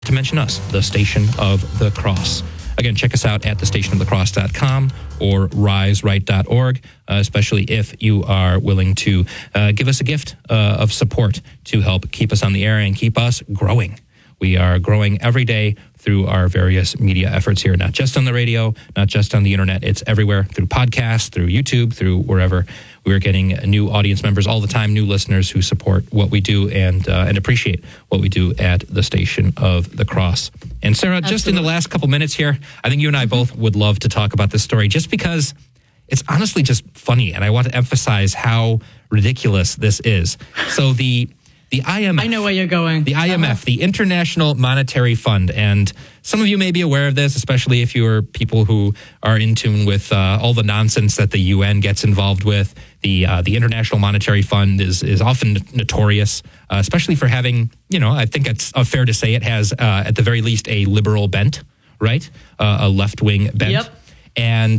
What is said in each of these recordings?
to mention us, the Station of the Cross. Again, check us out at thestationofthecross.com or riseright.org, especially if you are willing to give us a gift of support to help keep us on the air and keep us growing. We are growing every day through our various media efforts here, not just on the radio, not just on the internet. It's everywhere, through podcasts, through YouTube, through wherever. We're getting new audience members all the time, new listeners who support what we do and appreciate what we do at the Station of the Cross. And Sarah, just in the last couple minutes here, I think you and I both would love to talk about this story just because it's honestly just funny. And I want to emphasize how ridiculous this is. So the IMF. I know where you're going. The IMF, the International Monetary Fund. And some of you may be aware of this, especially if you're people who are in tune with all the nonsense that the UN gets involved with. The International Monetary Fund is often notorious, especially for having, I think it's fair to say it has, at the very least, a liberal bent, right? A left-wing bent. Yep. And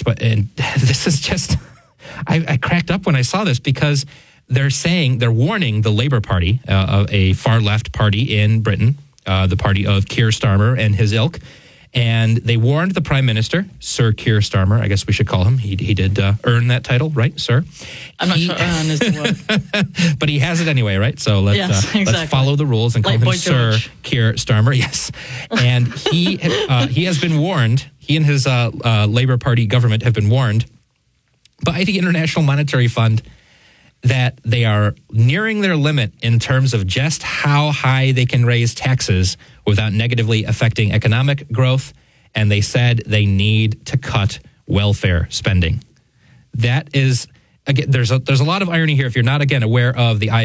this is just, I cracked up when I saw this because they're warning the Labour Party, a far-left party in Britain, the party of Keir Starmer and his ilk, and they warned the Prime Minister, Sir Keir Starmer, I guess we should call him. He did earn that title, right, sir? I'm not sure earn is the word. But he has it anyway, right? So let's follow the rules and call him Sir Keir Starmer, yes. And he has been warned, he and his Labour Party government have been warned by the International Monetary Fund that they are nearing their limit in terms of just how high they can raise taxes without negatively affecting economic growth, and they said they need to cut welfare spending. That is, again, there's a lot of irony here if you're not, again, aware of the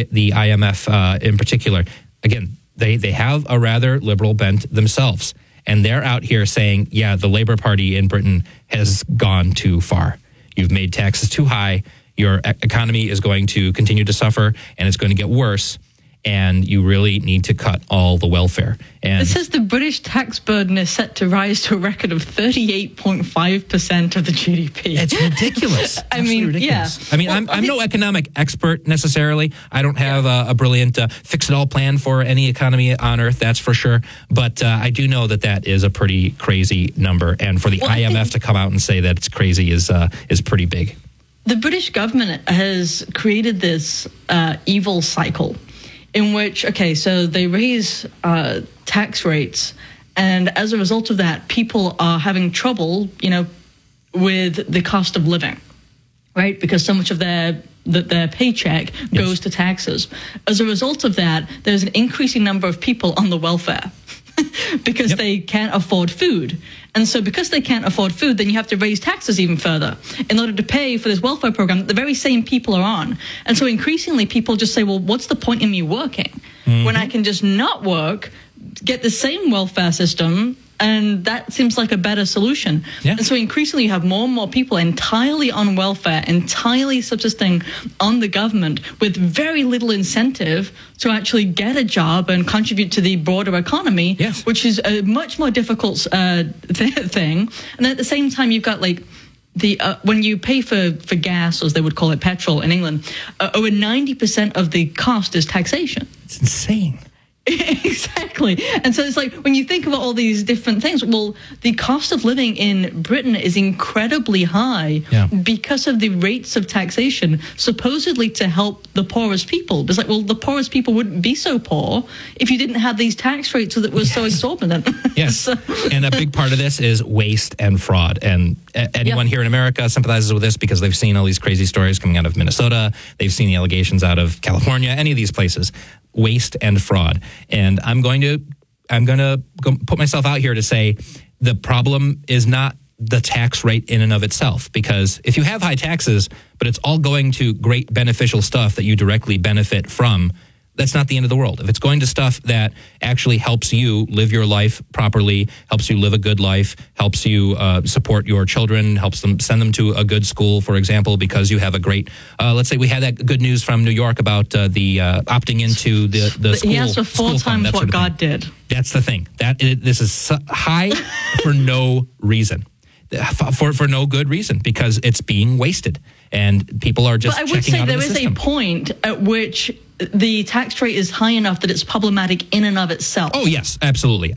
IMF in particular. Again, they have a rather liberal bent themselves, and they're out here saying, yeah, the Labour Party in Britain has gone too far. You've made taxes too high. Your economy is going to continue to suffer, and it's going to get worse, and you really need to cut all the welfare. And it says the British tax burden is set to rise to a record of 38.5% of the GDP. It's ridiculous. Ridiculous. Yeah. I mean, I'm no economic expert necessarily. I don't have a brilliant fix-it-all plan for any economy on Earth, that's for sure. But I do know that is a pretty crazy number, and for the IMF to come out and say that it's crazy is pretty big. The British government has created this evil cycle in which, so they raise tax rates, and as a result of that, people are having trouble, with the cost of living, right? Because so much of their paycheck goes to taxes. As a result of that, there's an increasing number of people on the welfare because they can't afford food. And so because they can't afford food, then you have to raise taxes even further in order to pay for this welfare program that the very same people are on. And so increasingly people just say, well, what's the point in me working when I can just not work, get the same welfare system, and that seems like a better solution. Yeah. And so increasingly you have more and more people entirely on welfare, entirely subsisting on the government with very little incentive to actually get a job and contribute to the broader economy, which is a much more difficult thing. And then at the same time, you've got when you pay for gas, as they would call it, petrol in England, over 90% of the cost is taxation. It's insane. Exactly. And so it's like when you think about all these different things, well, the cost of living in Britain is incredibly high because of the rates of taxation supposedly to help the poorest people. It's like, well, the poorest people wouldn't be so poor if you didn't have these tax rates that were so exorbitant. Yes. And a big part of this is waste and fraud. And anyone here in America sympathizes with this because they've seen all these crazy stories coming out of Minnesota. They've seen the allegations out of California, any of these places. Waste and fraud. And I'm going to put myself out here to say the problem is not the tax rate in and of itself, because if you have high taxes, but it's all going to great beneficial stuff that you directly benefit from, that's not the end of the world. If it's going to stuff that actually helps you live your life properly, helps you live a good life, helps you support your children, helps them send them to a good school, for example, because you have a great, let's say we had that good news from New York about the opting into the school. He asked for 4 times what God did. That's the thing. This is high for no reason. for no good reason, because it's being wasted and people are just checking out of the system. But I would say there is a point at which the tax rate is high enough that it's problematic in and of itself. Oh, yes, absolutely.